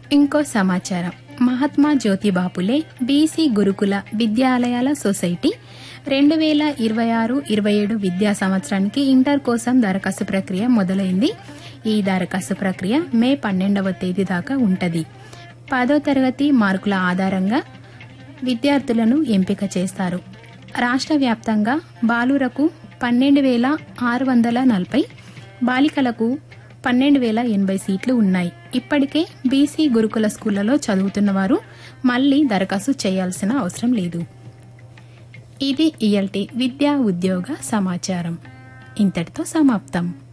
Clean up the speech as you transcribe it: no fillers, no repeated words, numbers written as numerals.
ఇంకో సమాచారం. మహాత్మా జ్యోతిబా ఫులే బీసీ గురుకుల విద్యాలయాల సొసైటీ 2026-27 విద్యా సంవత్సరానికి ఇంటర్ కోసం దరఖాస్తు ప్రక్రియ మొదలైంది. ఈ దరఖాస్తు ప్రక్రియ మే 12వ తేదీ దాకా ఉంటది. 10వ తరగతి మార్కుల ఆధారంగా విద్యార్థులను ఎంపిక చేస్తారు. రాష్ట్ర వ్యాప్తంగా బాలురకు 12,640, బాలికలకు 12,080 సీట్లు ఉన్నాయి. ఇప్పటికే బీసీ గురుకుల స్కూళ్లలో చదువుతున్న వారు మళ్లీ దరఖాస్తు చేయాల్సిన అవసరం లేదు. ఇది ఇయాల్టి విద్యా ఉద్యోగ సమాచారం. ఇంతటితో సమాప్తం.